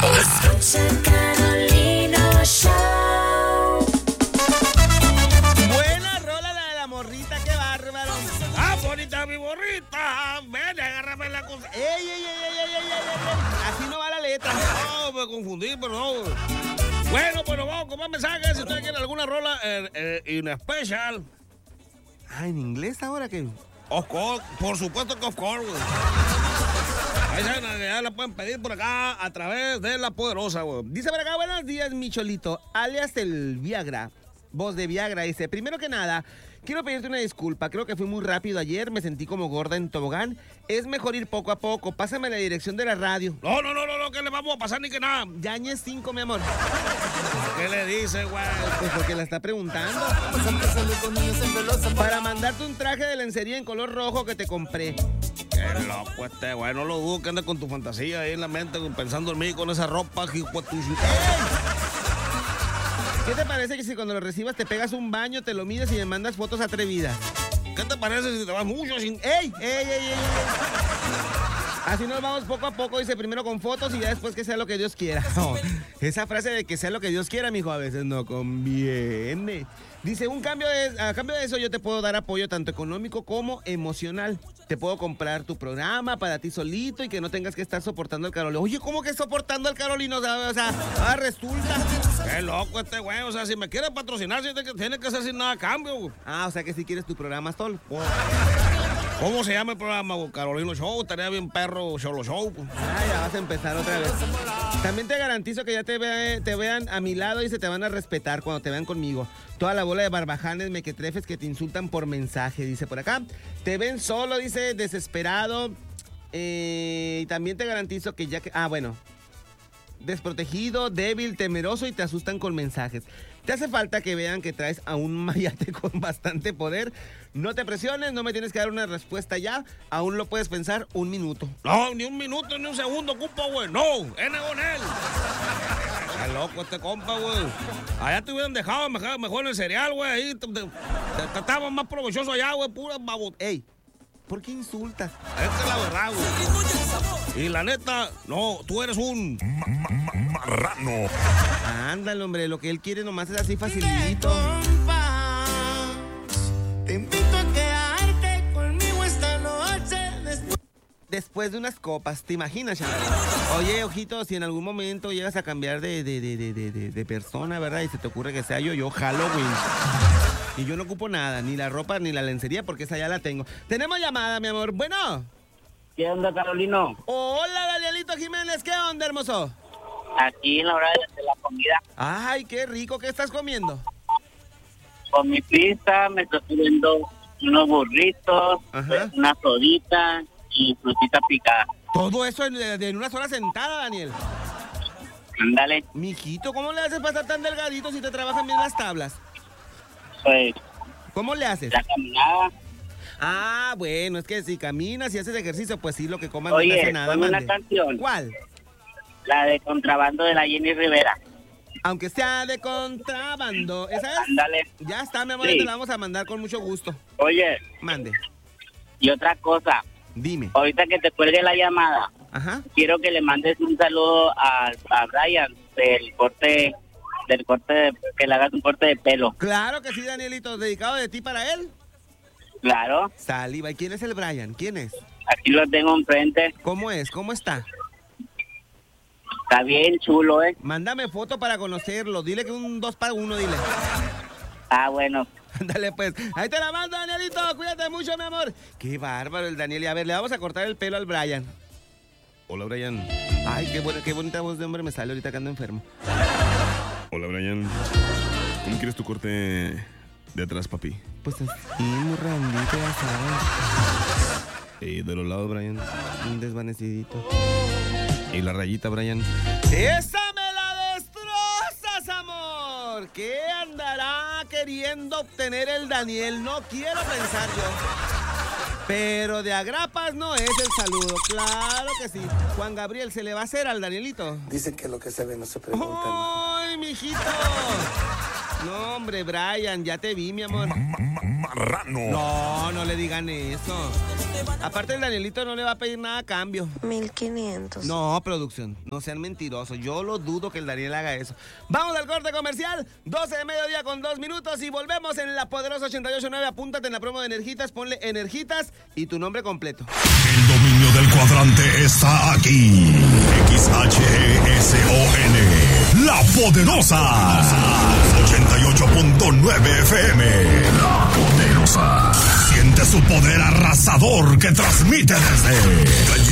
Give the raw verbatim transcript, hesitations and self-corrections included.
Escucha Carolina Show. Buena rola la de la morrita, qué bárbaro. Ah, bonita mi morrita. Ven, agárrame la cosa. Ey, ey, ey, ey, ey, ey, ey. Así no va la letra. No, me confundí, perdón. Bueno, bueno, vamos con más mensajes. Si ustedes quieren alguna rola eh, eh, in especial. Ah, ¿en inglés ahora qué? Of course, por supuesto que of course, güey. Ahí saben, ya la pueden pedir por acá a través de La Poderosa, güey. Dice por acá, buenos días, mi cholito, alias el Viagra. Voz de Viagra, dice, primero que nada, quiero pedirte una disculpa, creo que fui muy rápido ayer, me sentí como gorda en tobogán. Es mejor ir poco a poco, pásame la dirección de la radio. No, no, no, no, no, que le vamos a pasar ni que nada. Yañez cinco, mi amor. ¿Qué le dice, güey? Pues porque la está preguntando. Para mandarte un traje de lencería en color rojo que te compré. Qué loco este, güey, no lo dudo que anda con tu fantasía ahí en la mente, pensando en mí con esa ropa. ¡Ey! ¿Qué te parece que si cuando lo recibas te pegas un baño, te lo mides y me mandas fotos atrevidas? ¿Qué te parece si te vas mucho sin...? ¡Ey! ¡Ey, ey, ey! ey. Así nos vamos poco a poco, dice, primero con fotos y ya después que sea lo que Dios quiera. No, esa frase de que sea lo que Dios quiera, mijo, a veces no conviene. Dice, un cambio de, a cambio de eso yo te puedo dar apoyo tanto económico como emocional. Te puedo comprar tu programa para ti solito y que no tengas que estar soportando al Carolino. Oye, ¿cómo que soportando al Carolino? O sea, o sea ah, resulta. Qué loco este güey. O sea, si me quiere patrocinar, tiene que hacer sin nada a cambio, güey. Ah, o sea que si quieres tu programa solo. ¿Cómo se llama el programa, güey? Carolino Show. Estaría bien perro, Cholo Show. Ah, ya vas a empezar otra vez. También te garantizo que ya te, ve, te vean a mi lado y se te van a respetar cuando te vean conmigo. Toda la bola de barbajanes, mequetrefes que te insultan por mensaje, dice por acá. Te ven solo, dice, desesperado. Eh, y también te garantizo que ya que... Ah, bueno. Desprotegido, débil, temeroso y te asustan con mensajes. Te hace falta que vean que traes a un mayate con bastante poder. No te presiones, no me tienes que dar una respuesta ya. Aún lo puedes pensar un minuto. No, ni un minuto, ni un segundo, ocupa, güey. No, N con él. Está loco este compa, güey. Allá te hubieran dejado mejor, mejor en el cereal, güey. Ahí te, te, te, estaba más provechoso allá, güey. Pura babot. Ey, ¿por qué insultas? Esta es la verdad, güey. Y la neta, no, tú eres un ma ma ma marrano. Ándale, hombre, lo que él quiere nomás es así facilito. Te invito a quedarte conmigo esta noche después. Después de unas copas, ¿te imaginas, chaval? Oye, ojito, si en algún momento llegas a cambiar de, de, de, de, de, de persona, ¿verdad? Y se te ocurre que sea yo, yo Halloween. Y yo no ocupo nada, ni la ropa ni la lencería, porque esa ya la tengo. Tenemos llamada, mi amor. Bueno. ¿Qué onda, Carolino? Hola, Danielito Jiménez. ¿Qué onda, hermoso? Aquí en la hora de la comida. Ay, qué rico. ¿Qué estás comiendo? Con mi pizza me estoy comiendo unos burritos, Ajá. una sodita y frutita picada. Todo eso en, en una sola sentada, Daniel. Ándale. Mijito, ¿cómo le haces para estar tan delgadito si te trabajan bien las tablas? Pues... ¿Cómo le haces? La caminada. Ah, bueno, es que si caminas y haces ejercicio, pues sí, lo que comas Oye, no te hace nada. Oye, una canción. ¿Cuál? La de Contrabando de la Jenny Rivera. Aunque sea de contrabando. ¿Esa es? Ándale. Ya está, mi amor, sí. Te la vamos a mandar con mucho gusto. Oye. Mande. Y otra cosa. Dime. Ahorita que te cuelgue la llamada. Ajá. Quiero que le mandes un saludo a, a Brian del corte... del corte de, que le hagas un corte de pelo. Claro que sí, Danielito, dedicado de ti para él. Claro. Saliva. ¿Y quién es el Brian? ¿Quién es? Aquí lo tengo enfrente. ¿Cómo es? ¿Cómo está? Está bien chulo, ¿eh? Mándame foto para conocerlo. Dile que un dos para uno, dile. Ah, bueno. Dale, pues. Ahí te la mando, Danielito. Cuídate mucho, mi amor. Qué bárbaro el Daniel. Y a ver, le vamos a cortar el pelo al Brian. Hola, Brian. Ay, qué, buena, qué bonita voz de hombre me sale ahorita que ando enfermo. Hola, Brian. ¿Cómo quieres tu corte de atrás, papi? Pues así, muy randito, ya sabes. Y de los lados, Brian. Un desvanecidito. Y la rayita, Brian. ¡Esa me la destrozas, amor! ¿Qué andará queriendo obtener el Daniel? No quiero pensar yo. Pero de agrapas no es el saludo. Claro que sí. Juan Gabriel, ¿se le va a hacer al Danielito? Dicen que lo que se ve no se pregunta. ¡Ay, mijito! No, hombre, Brian, ya te vi, mi amor. Ma ma marrano. No, no le digan eso. Aparte el Danielito no le va a pedir nada a cambio. mil quinientos. No, producción, no sean mentirosos. Yo lo dudo que el Daniel haga eso. Vamos al corte comercial, doce de mediodía con dos minutos y volvemos en la poderosa ochenta y ocho nueve. Apúntate en la promo de Energitas, ponle Energitas y tu nombre completo. El dominio del cuadrante está aquí. X H E S O N, La Poderosa. ochenta y ocho punto nueve F M. La Poderosa. Siente su poder arrasador que transmite desde